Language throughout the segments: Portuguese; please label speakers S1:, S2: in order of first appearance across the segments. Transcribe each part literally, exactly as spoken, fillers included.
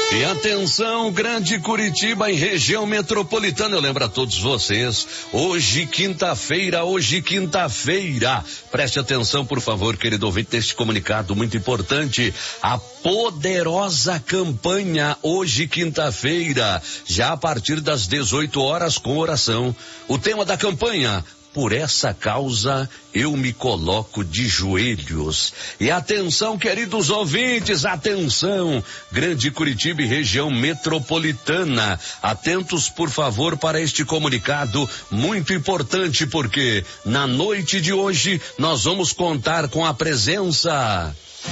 S1: E atenção, Grande Curitiba e região metropolitana, eu lembro a todos vocês, hoje quinta-feira, hoje quinta-feira, preste atenção por favor, querido ouvinte, deste comunicado muito importante, a poderosa campanha, hoje quinta-feira, já a partir das dezoito horas com oração, o tema da campanha: por essa causa eu me coloco de joelhos. E atenção, queridos ouvintes, atenção, Grande Curitiba e região metropolitana, atentos por favor para este comunicado muito importante, porque na noite de hoje nós vamos contar com a presença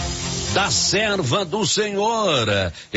S1: da serva do Senhor,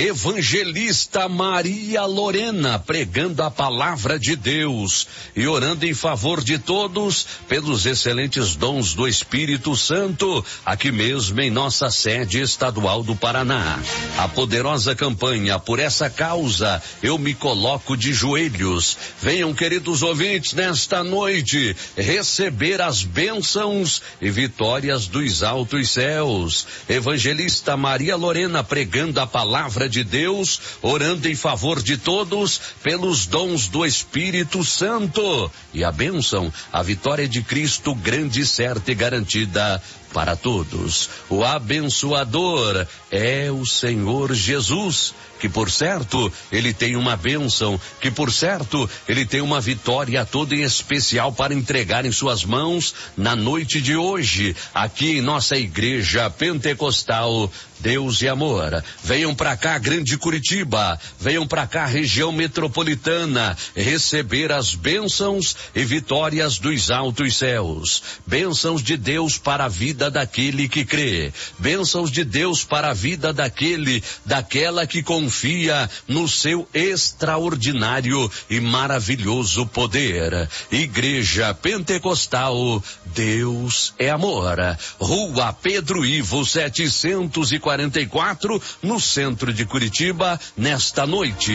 S1: evangelista Maria Lorena, pregando a palavra de Deus e orando em favor de todos pelos excelentes dons do Espírito Santo, aqui mesmo em nossa sede estadual do Paraná. A poderosa campanha, por essa causa eu me coloco de joelhos. Venham, queridos ouvintes, nesta noite receber as bênçãos e vitórias dos altos céus. Evangelista Maria Lorena pregando a palavra de Deus, orando em favor de todos pelos dons do Espírito Santo. E a bênção, a vitória de Cristo grande, certa e garantida para todos. O abençoador é o Senhor Jesus, que por certo ele tem uma bênção, que por certo ele tem uma vitória toda em especial para entregar em suas mãos na noite de hoje, aqui em nossa igreja pentecostal Deus e Amor. Venham para cá, Grande Curitiba, venham para cá, região metropolitana, receber as bênçãos e vitórias dos altos céus. Bênçãos de Deus para a vida daquele que crê, bênçãos de Deus para a vida daquele, daquela que confia no seu extraordinário e maravilhoso poder. Igreja Pentecostal Deus é Amor, Rua Pedro Ivo setecentos e quarenta e quatro, no centro de Curitiba, nesta noite.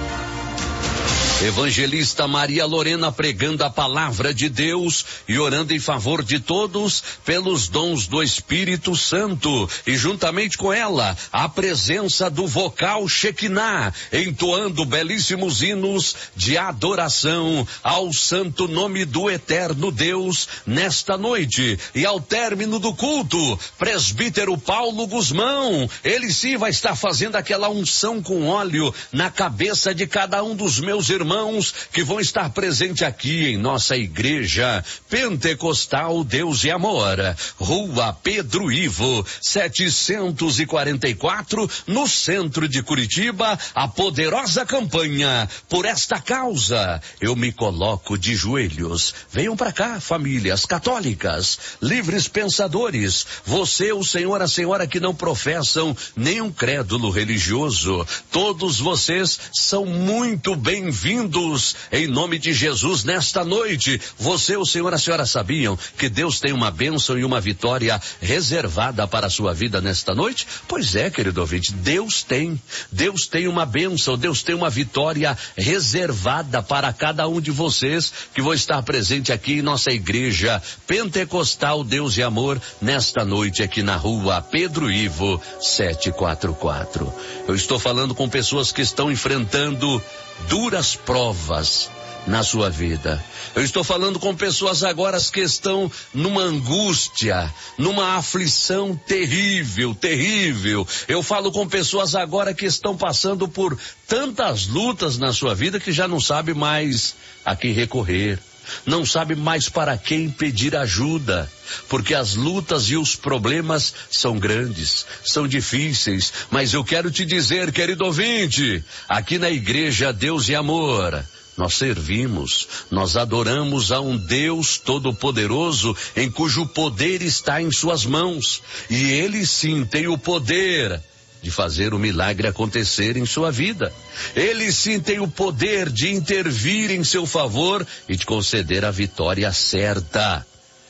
S1: Evangelista Maria Lorena pregando a palavra de Deus e orando em favor de todos pelos dons do Espírito Santo, e juntamente com ela a presença do vocal Shekinah, entoando belíssimos hinos de adoração ao santo nome do eterno Deus nesta noite. E ao término do culto, presbítero Paulo Guzmão, ele sim vai estar fazendo aquela unção com óleo na cabeça de cada um dos meus irmãos Irmãos que vão estar presentes aqui em nossa igreja Pentecostal Deus e Amor, Rua Pedro Ivo setecentos e quarenta e quatro, no centro de Curitiba. A poderosa campanha, por esta causa eu me coloco de joelhos. Venham para cá, famílias católicas, livres pensadores, você, o senhor, a senhora que não professam nenhum crédulo religioso, todos vocês são muito bem-vindos em nome de Jesus nesta noite. Você, o senhor, a senhora sabiam que Deus tem uma bênção e uma vitória reservada para a sua vida nesta noite? Pois é, querido ouvinte, Deus tem, Deus tem uma bênção, Deus tem uma vitória reservada para cada um de vocês que vão estar presente aqui em nossa igreja Pentecostal Deus e Amor nesta noite aqui na Rua Pedro Ivo setecentos e quarenta e quatro. Eu estou falando com pessoas que estão enfrentando duras provas na sua vida. Eu estou falando com pessoas agora que estão numa angústia, numa aflição terrível, terrível. Eu falo com pessoas agora que estão passando por tantas lutas na sua vida que já não sabe mais a quem recorrer. Não sabe mais para quem pedir ajuda, porque as lutas e os problemas são grandes, são difíceis, mas eu quero te dizer, querido ouvinte, aqui na igreja Deus e Amor, nós servimos, nós adoramos a um Deus todo-poderoso, em cujo poder está em suas mãos, e ele sim tem o poder de fazer o milagre acontecer em sua vida. Ele sim tem o poder de intervir em seu favor e de conceder a vitória certa.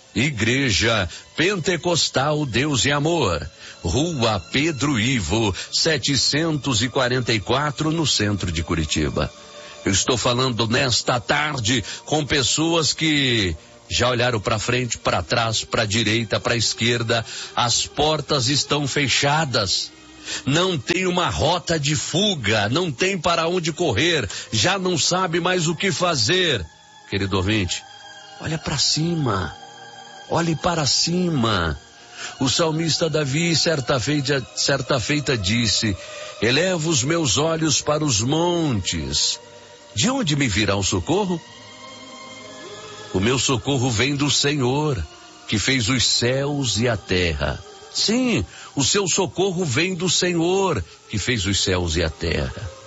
S1: Igreja Pentecostal Deus e Amor, Rua Pedro Ivo setecentos e quarenta e quatro, no centro de Curitiba. Eu estou falando nesta tarde com pessoas que já olharam para frente, para trás, para a direita, para a esquerda, as portas estão fechadas. não tem uma rota de fuga, não tem para onde correr, já não sabe mais o que fazer. Querido ouvinte, olha para cima, olhe para cima. O salmista Davi, certa feita, certa feita disse: elevo os meus olhos para os montes. De onde me virá o socorro? O meu socorro vem do Senhor, que fez os céus e a terra. Sim, o seu socorro vem do Senhor, que fez os céus e a terra.